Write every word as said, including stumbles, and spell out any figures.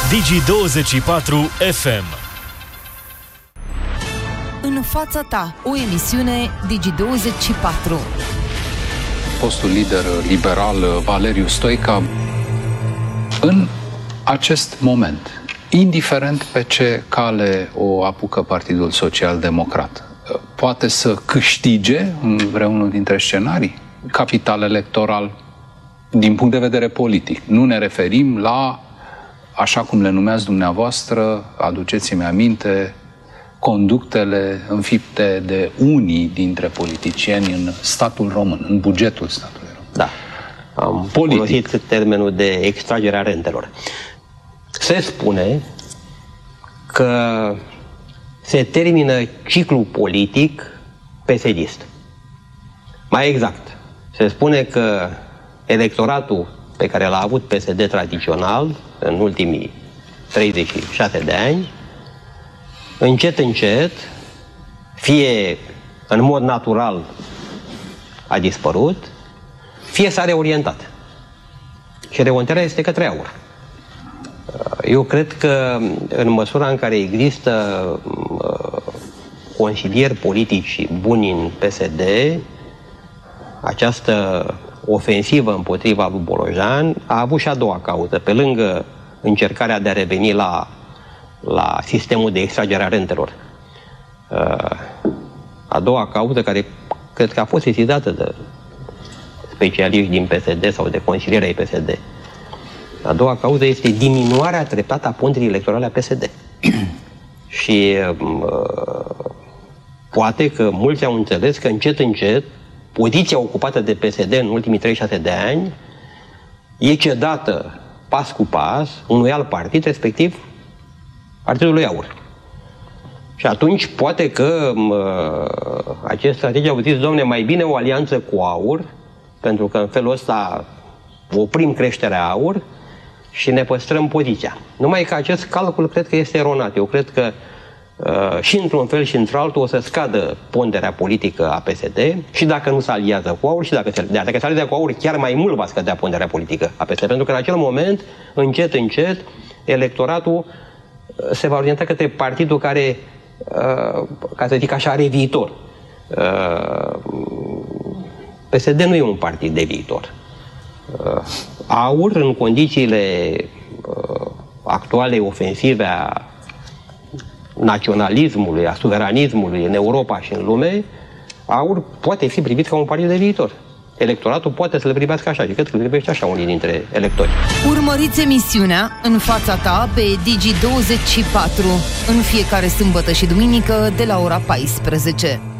Digi douăzeci și patru F M. În fața ta, o emisiune Digi douăzeci și patru. Fostul lider liberal Valeriu Stoica, în acest moment, indiferent pe ce cale o apucă Partidul Social Democrat, poate să câștige în vreunul dintre scenarii capital electoral din punct de vedere politic. Nu ne referim la, așa cum le numeați dumneavoastră, aduceți-mi aminte, conductele înfipte de unii dintre politicieni în statul român, în bugetul statului român. Da, am politic. folosit termenul de extragerea rentelor. Se spune că se termină ciclul politic pesedist. Mai exact, se spune că electoratul pe care l-a avut P S D tradițional în ultimii treizeci și șase de ani, încet, încet, fie în mod natural a dispărut, fie s-a reorientat. Și reorientarea este către aur. Eu cred că în măsura în care există consilieri politici buni în P S D, această ofensivă împotriva lui Bolojan a avut și a doua cauză. Pe lângă încercarea de a reveni la, la sistemul de extragere a rentelor. A doua cauză, care cred că a fost sesizată de specialiști din P S D sau de consilieri ai P S D. A doua cauză este diminuarea treptată a ponderii electorale a P S D. Și uh, poate că mulți au înțeles că încet, încet, poziția ocupată de P S D în ultimii treizeci și șase de ani e cedată pas cu pas unui alt partid, respectiv Partidului Aur. Și atunci poate că uh, acest strategie au zis, domne, mai bine o alianță cu Aur, pentru că în felul ăsta oprim creșterea Aur și ne păstrăm poziția. Numai că acest calcul cred că este eronat. Eu cred că uh, și într-un fel și într-altul o să scadă ponderea politică a P S D și dacă nu se aliază cu Aur și dacă se, dacă se aliază cu Aur, chiar mai mult va scădea ponderea politică a P S D. Pentru că în acel moment, încet, încet, electoratul se va orienta către partidul care, uh, ca să zic așa, are viitor. Uh, P S D nu e un partid de viitor. Uh, Aur, în condițiile uh, actuale ofensive a naționalismului, a suveranismului în Europa și în lume, Aur poate fi privit ca un partid de viitor. Electoratul poate să le privească așa și cred că le privește așa unii dintre electori. Urmăriți emisiunea În fața ta pe Digi douăzeci și patru în fiecare sâmbătă și duminică de la ora paisprezece.